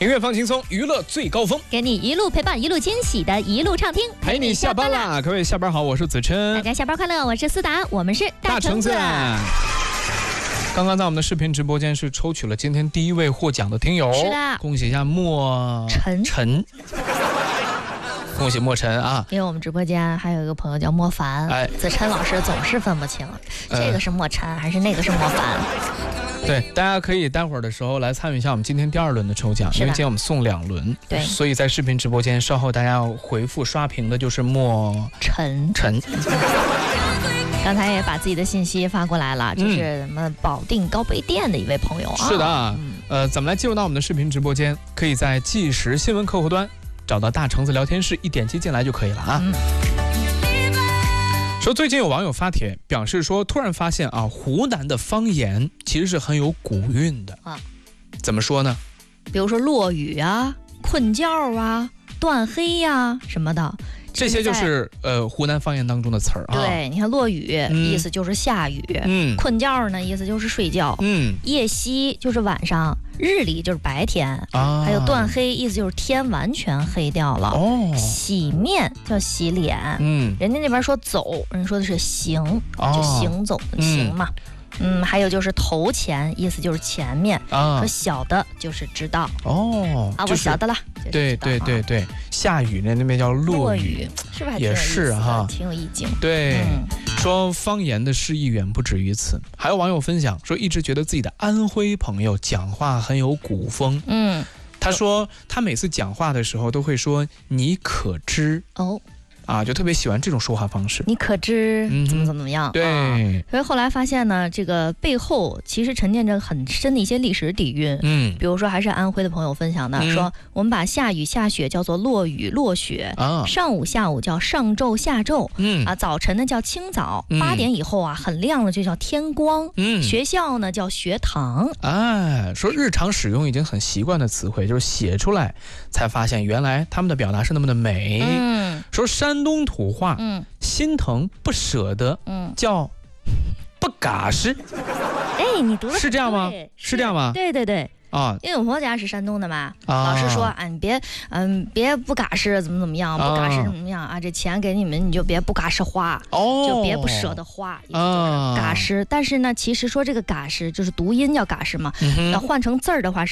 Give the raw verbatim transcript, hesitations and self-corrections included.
音乐放轻松，娱乐最高峰， 给你一路陪伴，一路惊喜的一路畅听， 陪你下班啦！各位下班好，我是子琛， 大家下班快乐，我是思达，我们是大橙子。刚刚在我们的视频直播间是抽取了今天第一位获奖的听友， 是的， 恭喜一下莫晨晨，恭喜莫晨啊！ 因为我们直播间还有一个朋友叫莫凡，哎，子琛老师总是分不清，呃、这个是莫晨还是那个是莫凡。 对，大家可以待会儿的时候来参与一下我们今天第二轮的抽奖，因为今天我们送两轮， 对， 所以在视频直播间稍后大家要回复刷屏的就是莫晨晨。 刚才也把自己的信息发过来了，这是什么保定高碑店的一位朋友啊。 是的啊，嗯、呃，咱们来进入到我们的视频直播间，可以在即时新闻客户端找到大橙子聊天室，一点击进来就可以了啊。嗯，说最近有网友发帖表示说，突然发现啊，湖南的方言其实是很有古韵的啊。怎么说呢？ 比如说落雨啊、困觉啊、断黑呀、啊、什么的。 这些就是呃湖南方言当中的词儿啊。 对，你看落雨、嗯、意思就是下雨，嗯，困觉呢意思就是睡觉，嗯，夜袭就是晚上，日里就是白天啊，还有断黑意思就是天完全黑掉了。哦，洗面叫洗脸，嗯，人家那边说走，人说的是行，哦、就行走的行嘛。嗯嗯，还有就是头前，意思就是前面啊。说小的就是知道哦，啊，我晓得了。 对对对对，下雨呢那边叫落雨， 是不是也是哈， 挺有意境。 对，嗯、说方言的诗意远不止于此。还有网友分享说，一直觉得自己的安徽朋友讲话很有古风。嗯，他说他每次讲话的时候都会说“你可知”哦。啊，就特别喜欢这种说话方式。 你可知怎么怎么样？嗯、对、啊，所以后来发现呢，这个背后其实沉淀着很深的一些历史底蕴。嗯，比如说还是安徽的朋友分享的，嗯、说我们把下雨下雪叫做落雨落雪，啊、上午下午叫上昼下昼，嗯啊，早晨呢叫清早，嗯、八点以后啊很亮了就叫天光，嗯，学校呢叫学堂。 哎，说日常使用已经很习惯的词汇，就是写出来才发现原来他们的表达是那么的美。嗯，说山。山东土话，嗯，心疼不舍得，嗯，叫不嘎实。 哎，你读的是这样吗？ 是, 是这样吗？ 对对对。啊，因为我朋友家是山东的嘛，啊、老师说啊，你别，嗯，别不嘎实怎么怎么样，不嘎实怎么样啊，这钱给你们，你就别不嘎实花，哦，就别不舍得花，也就是嘎实。但是呢，其实说这个嘎实就是读音叫嘎实嘛，那、嗯、换成字儿的话是